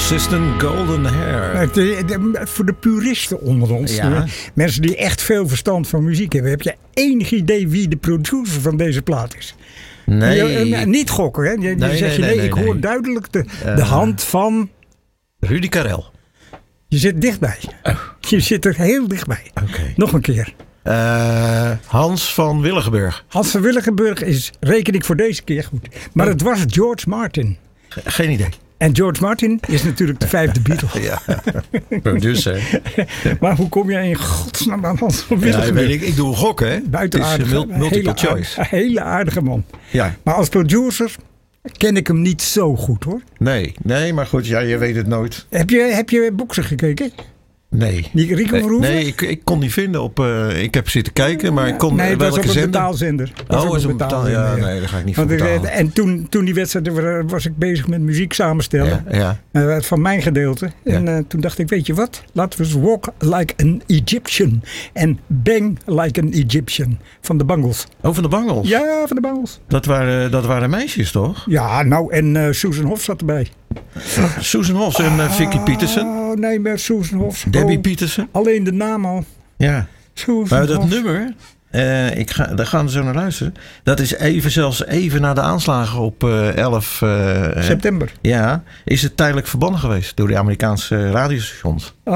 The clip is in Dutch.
Persistent Golden Hair. Voor de puristen onder ons. Ja. Mensen die echt veel verstand van muziek hebben. Heb je enig idee wie de producer van deze plaat is? Nee. Niet gokken. Hè? Ik hoor duidelijk de hand van... Rudy Karel. Je zit dichtbij. Oh. Je zit er heel dichtbij. Okay. Nog een keer. Hans van Willigenburg. Hans van Willigenburg reken ik voor deze keer goed. Maar het was George Martin. Geen idee. En George Martin is natuurlijk de vijfde Beatle. Ja, producer. Maar hoe kom jij in godsnaam aan Hans van Willigenburg? Ik doe een gok, hè? Buitenaardig. Multiple choice. Hele aardige man. Ja. Maar als producer ken ik hem niet zo goed, hoor. Nee, maar goed, je weet het nooit. Heb je boksen gekeken? Nee. Rico Verhoeven? Nee, ik kon niet vinden op... ik heb zitten kijken, maar ik kon... Nee, dat was op een zender? betaalzender. Is een betaalzender? Ja, nee, daar ga ik niet voor betalen. En toen die wedstrijd was ik bezig met muziek samenstellen. Ja. Van mijn gedeelte. En toen dacht ik, weet je wat? Laten we eens Walk Like an Egyptian. En Bang Like an Egyptian. Van de Bangles. Oh, van de Bangles? Ja, van de Bangles. Dat waren meisjes, toch? Ja, nou, en Susan Hoff zat erbij. Susan Hoff en Vicky Peterson? Oh, nee, maar Susan Hoff. Debbie Peterson? Alleen de naam al. Ja. Susan maar dat Hoff. nummer... daar gaan we zo naar luisteren. Dat is zelfs even na de aanslagen op 11 september. Ja, is het tijdelijk verbannen geweest door de Amerikaanse radiostations.